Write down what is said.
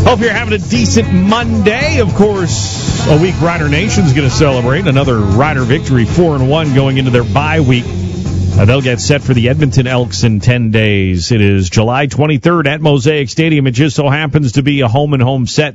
Hope you're having a decent Monday. Of course, a week Rider Nation's going to celebrate another Rider victory, 4-1 going into their bye week. They'll get set for the Edmonton Elks in 10 days. It is July 23rd at Mosaic Stadium. It just so happens to be a home-and-home set.